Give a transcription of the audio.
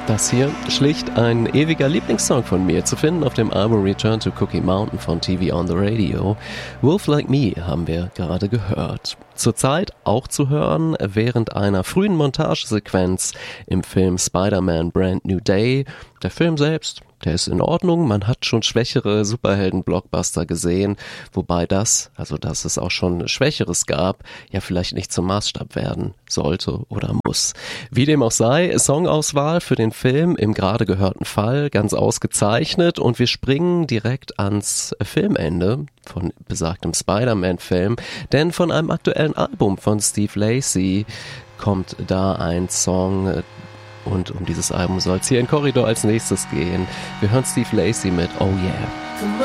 Das hier schlicht ein ewiger Lieblingssong von mir, zu finden auf dem Album Return to Cookie Mountain von TV on the Radio. Wolf Like Me haben wir gerade gehört. Zurzeit auch zu hören während einer frühen Montagesequenz im Film Spider-Man Brand New Day. Der Film selbst, der ist in Ordnung, man hat schon schwächere Superhelden-Blockbuster gesehen, wobei dass es auch schon Schwächeres gab, ja vielleicht nicht zum Maßstab werden sollte oder muss. Wie dem auch sei, Songauswahl für den Film im gerade gehörten Fall ganz ausgezeichnet und wir springen direkt ans Filmende von besagtem Spider-Man-Film, denn von einem aktuellen Album von Steve Lacy kommt da ein Song. Und um dieses Album soll es hier in Korridor als nächstes gehen. Wir hören Steve Lacy mit Oh Yeah.